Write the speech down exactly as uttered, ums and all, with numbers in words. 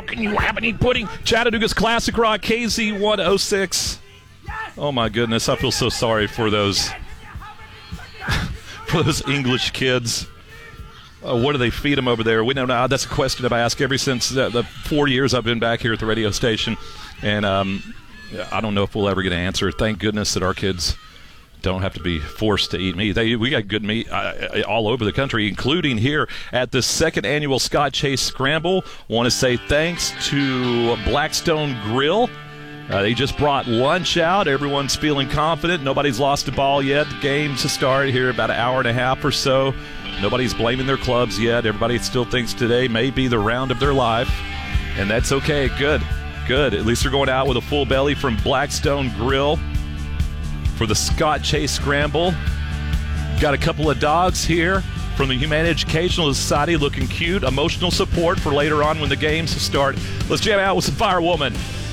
Can you have any pudding? Chattanooga's Classic Rock, K Z one oh six. Oh, my goodness. I feel so sorry for those, for those English kids. Uh, what do they feed them over there? We don't know. That's a question I've asked ever since uh, the four years I've been back here at the radio station. And um, I don't know if we'll ever get an answer. Thank goodness that our kids don't have to be forced to eat meat. They, we got good meat uh, all over the country, including here at the second annual Scott Chase Scramble. Want to say thanks to Blackstone Grill. Uh, they just brought lunch out. Everyone's feeling confident. Nobody's lost a ball yet. The game's to start here about an hour and a half or so. Nobody's blaming their clubs yet. Everybody still thinks today may be the round of their life, and that's okay. Good, good. At least they're going out with a full belly from Blackstone Grill for the Scott Chase Scramble. Got a couple of dogs here from the Humane Educational Society looking cute. Emotional support for later on when the games start. Let's jam out with some Firewoman.